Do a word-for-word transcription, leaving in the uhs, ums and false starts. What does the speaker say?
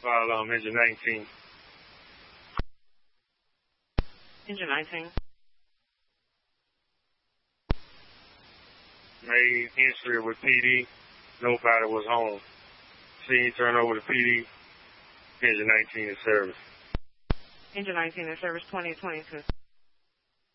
File um, engine nineteen. Engine nineteen. Made entry with P D. Nobody was home. Scene turn over to P D. Engine nineteen in service. Engine nineteen in service twenty twenty-two.